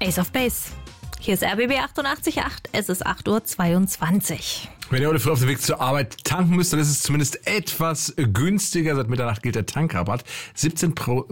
Ace of Base. Hier ist RBB 88.8, es ist 8:22 Uhr. Wenn ihr heute früh auf dem Weg zur Arbeit tanken müsst, dann ist es zumindest etwas günstiger. Seit Mitternacht gilt der Tankrabatt. 17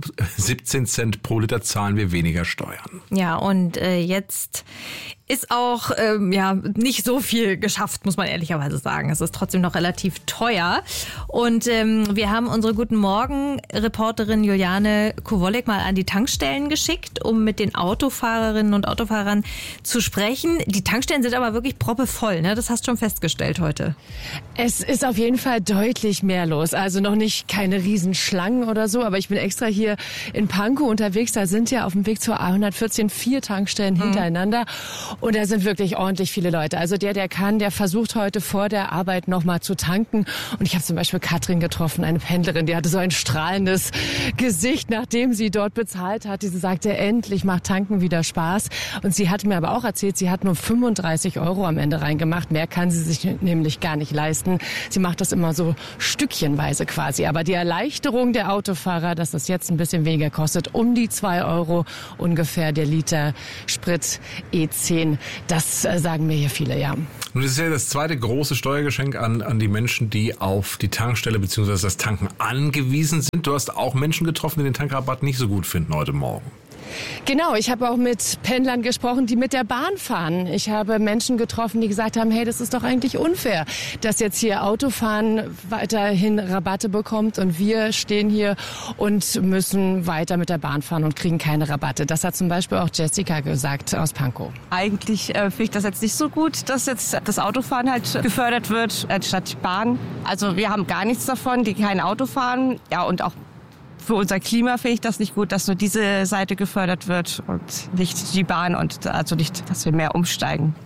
Cent pro Liter zahlen wir weniger Steuern. Ja, und jetzt ist auch nicht so viel geschafft, muss man ehrlicherweise sagen. Es ist trotzdem noch relativ teuer. Und wir haben unsere Guten Morgen-Reporterin Juliane Kowolek mal an die Tankstellen geschickt, um mit den Autofahrerinnen und Autofahrern zu sprechen. Die Tankstellen sind aber wirklich proppevoll, ne? Das hast du schon festgestellt heute. Es ist auf jeden Fall deutlich mehr los. Also noch nicht keine Riesenschlangen oder so, aber ich bin extra hier in Pankow unterwegs. Da sind ja auf dem Weg zur A114 4 Tankstellen hintereinander. Und da sind wirklich ordentlich viele Leute. Also der kann, der versucht heute vor der Arbeit nochmal zu tanken. Und ich habe zum Beispiel Katrin getroffen, eine Pendlerin, die hatte so ein strahlendes Gesicht, nachdem sie dort bezahlt hat. Sie sagte, endlich macht Tanken wieder Spaß. Und sie hat mir aber auch erzählt, sie hat nur 35 € am Ende reingemacht. Mehr kann sie sich nämlich gar nicht leisten. Sie macht das immer so stückchenweise quasi. Aber die Erleichterung der Autofahrer, dass es jetzt ein bisschen weniger kostet, um die 2 € ungefähr der Liter Sprit E10, das sagen mir hier viele, ja. Nun, das ist ja das zweite große Steuergeschenk an die Menschen, die auf die Tankstelle bzw. das Tanken angewiesen sind. Du hast auch Menschen getroffen, die den Tankrabatt nicht so gut finden heute Morgen. Genau, ich habe auch mit Pendlern gesprochen, die mit der Bahn fahren. Ich habe Menschen getroffen, die gesagt haben, hey, das ist doch eigentlich unfair, dass jetzt hier Autofahren weiterhin Rabatte bekommt und wir stehen hier und müssen weiter mit der Bahn fahren und kriegen keine Rabatte. Das hat zum Beispiel auch Jessica gesagt aus Pankow. Eigentlich finde ich das jetzt nicht so gut, dass jetzt das Autofahren halt gefördert wird, anstatt die Bahn. Also wir haben gar nichts davon, die kein Auto fahren. Ja, und auch für unser Klima finde ich das nicht gut, dass nur diese Seite gefördert wird und nicht die Bahn und also nicht, dass wir mehr umsteigen.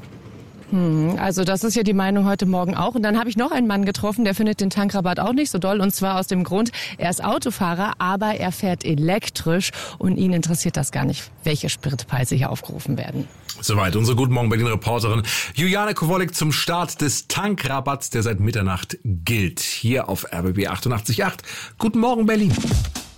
Also das ist ja die Meinung heute Morgen auch. Und dann habe ich noch einen Mann getroffen, der findet den Tankrabatt auch nicht so doll. Und zwar aus dem Grund, er ist Autofahrer, aber er fährt elektrisch und ihn interessiert das gar nicht, welche Spritpreise hier aufgerufen werden. Soweit unsere Guten Morgen Berlin-Reporterin Juliane Kowolek zum Start des Tankrabatts, der seit Mitternacht gilt. Hier auf RBB 88.8. Guten Morgen Berlin.